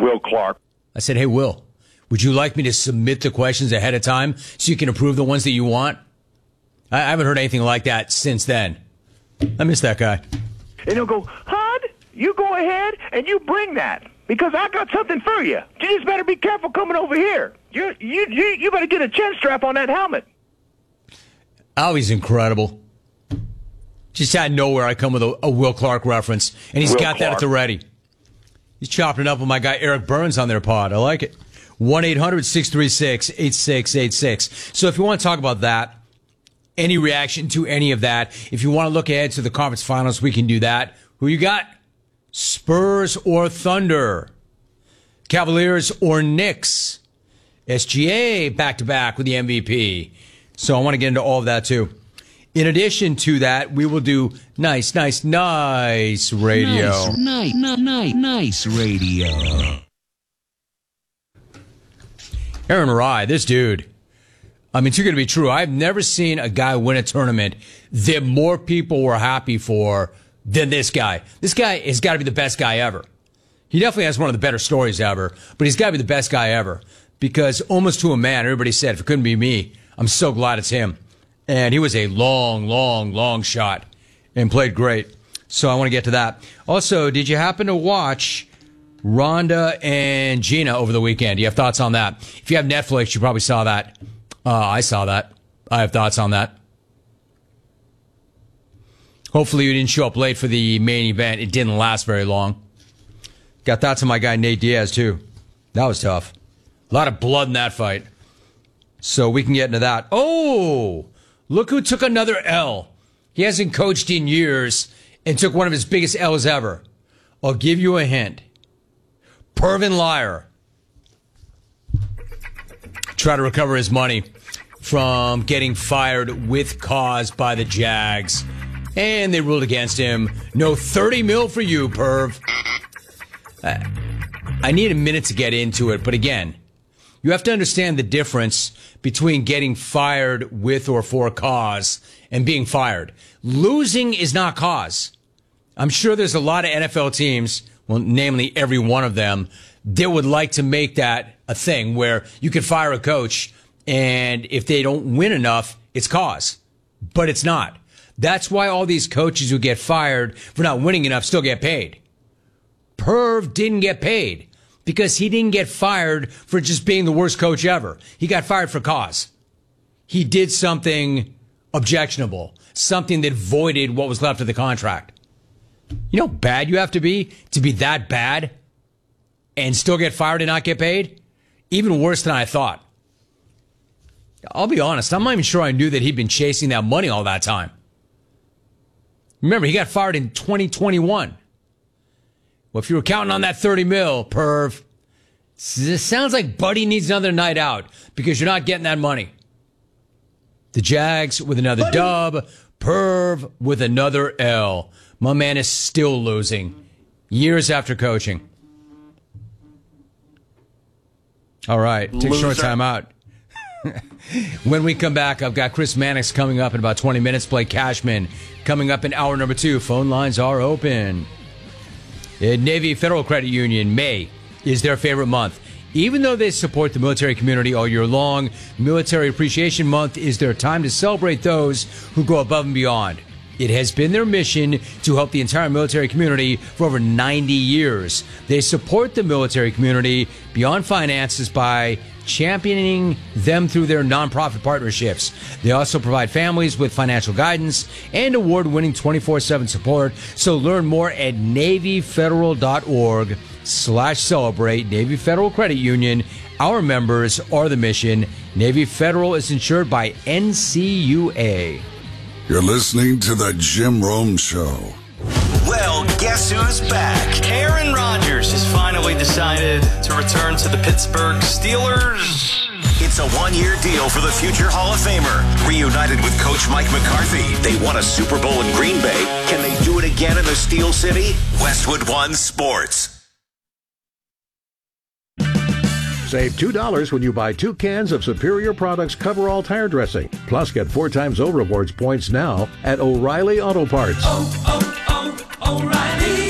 Will Clark. I said, hey, Will, would you like me to submit the questions ahead of time so you can approve the ones that you want? I haven't heard anything like that since then. I miss that guy. And he'll go, Hud, you go ahead and you bring that, because I got something for you. You just better be careful coming over here. You better get a chin strap on that helmet. Oh, he's incredible. Just out of nowhere, I come with a Will Clark reference, and he's got that at the ready. He's chopping it up with my guy Eric Burns on their pod. I like it. 1-800-636-8686. So if you want to talk about that, any reaction to any of that, if you want to look ahead to the conference finals, we can do that. Who you got? Spurs or Thunder? Cavaliers or Knicks? SGA back-to-back with the MVP. So I want to get into all of that, too. In addition to that, we will do nice radio. Nice radio. Aaron Rye, this dude. I mean, it's going to be true. I've never seen a guy win a tournament that more people were happy for than this guy. This guy has got to be the best guy ever. He definitely has one of the better stories ever, but he's got to be the best guy ever. Because almost to a man, everybody said, if it couldn't be me, I'm so glad it's him. And he was a long shot and played great. So I want to get to that. Also, did you happen to watch Rhonda and Gina over the weekend? Do you have thoughts on that? If you have Netflix, you probably saw that. I saw that. I have thoughts on that. Hopefully you didn't show up late for the main event. It didn't last very long. Got thoughts on my guy Nate Diaz, too. That was tough. A lot of blood in that fight. So we can get into that. Oh, look who took another L. He hasn't coached in years and took one of his biggest L's ever. I'll give you a hint. Pervin Liar. Try to recover his money from getting fired with cause by the Jags. And they ruled against him. No 30 mil for you, Perv. I need a minute to get into it, but again, you have to understand the difference between getting fired with or for a cause and being fired. Losing is not cause. I'm sure there's a lot of NFL teams, well, namely every one of them, that would like to make that a thing where you could fire a coach and if they don't win enough, it's cause. But it's not. That's why all these coaches who get fired for not winning enough still get paid. Perv didn't get paid because he didn't get fired for just being the worst coach ever. He got fired for cause. He did something objectionable, something that voided what was left of the contract. You know how bad you have to be that bad and still get fired and not get paid? Even worse than I thought. I'll be honest, I'm not even sure I knew that he'd been chasing that money all that time. Remember, he got fired in 2021. Well, if you were counting on that 30 mil, Perv, this sounds like Buddy needs another night out because you're not getting that money. The Jags with another dub, Perv with another L. My man is still losing years after coaching. All right, take a short time out. When we come back, I've got Chris Mannix coming up in about 20 minutes. Blake Cashman coming up in hour number 2. Phone lines are open. At Navy Federal Credit Union, May is their favorite month. Even though they support the military community all year long, Military Appreciation Month is their time to celebrate those who go above and beyond. It has been their mission to help the entire military community for over 90 years. They support the military community beyond finances by championing them through their nonprofit partnerships. They also provide families with financial guidance and award-winning 24/7 support. So learn more at NavyFederal.org/celebrate. Navy Federal Credit Union. Our members are the mission. Navy Federal is insured by NCUA. You're listening to the Jim Rome Show. Well, guess who's back? Aaron Rodgers has finally decided to return to the Pittsburgh Steelers. It's a one-year deal for the future Hall of Famer. Reunited with Coach Mike McCarthy. They won a Super Bowl in Green Bay. Can they do it again in the Steel City? Westwood One Sports. Save $2 when you buy 2 cans of Superior Products Coverall Tire Dressing. Plus, get 4 times O Rewards points now at O'Reilly Auto Parts. O'Reilly.